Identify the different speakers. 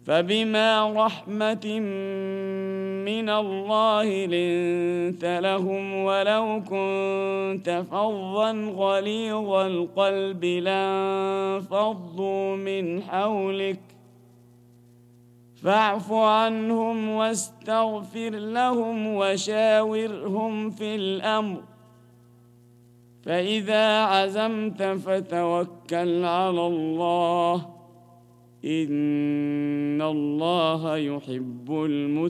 Speaker 1: فبما رحمة من الله لنت لهم ولو كنت فظا غليظ القلب لانفضوا من حولك فاعف عنهم واستغفر لهم وشاورهم في الأمر فإذا عزمت فتوكل على الله إن الله يحب المتقين